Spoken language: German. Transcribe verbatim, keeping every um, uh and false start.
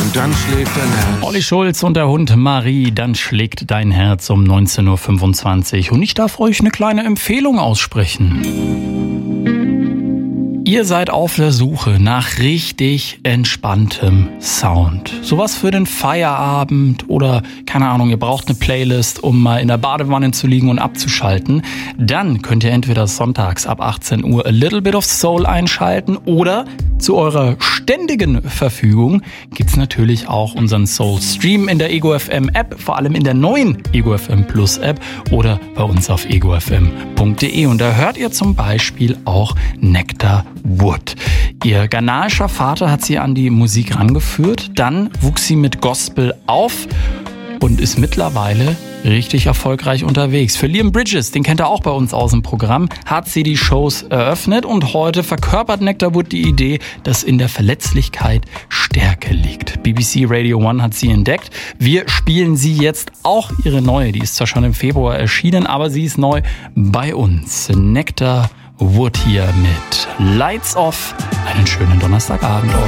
und dann schlägt dein Herz. Olli Schulz und der Hund Marie, dann schlägt dein Herz um neunzehn Uhr fünfundzwanzig. Und ich darf euch eine kleine Empfehlung aussprechen. Ihr seid auf der Suche nach richtig entspanntem Sound. Sowas für den Feierabend oder, keine Ahnung, ihr braucht eine Playlist, um mal in der Badewanne zu liegen und abzuschalten. Dann könnt ihr entweder sonntags ab achtzehn Uhr A Little Bit of Soul einschalten oder zu eurer ständigen Verfügung gibt's natürlich auch unseren Soul Stream in der Ego F M App, vor allem in der neuen Ego F M Plus App oder bei uns auf ego f m punkt d e. Und da hört ihr zum Beispiel auch Nectar Wood. Ihr ghanaischer Vater hat sie an die Musik rangeführt, dann wuchs sie mit Gospel auf und ist mittlerweile richtig erfolgreich unterwegs. Für Liam Bridges, den kennt ihr auch bei uns aus dem Programm, hat sie die Shows eröffnet und heute verkörpert Nectar Wood die Idee, dass in der Verletzlichkeit Stärke liegt. B B C Radio One hat sie entdeckt. Wir spielen sie jetzt auch, ihre neue, die ist zwar schon im Februar erschienen, aber sie ist neu bei uns. Nectar Wood hier mit Lights Off. Einen schönen Donnerstagabend euch.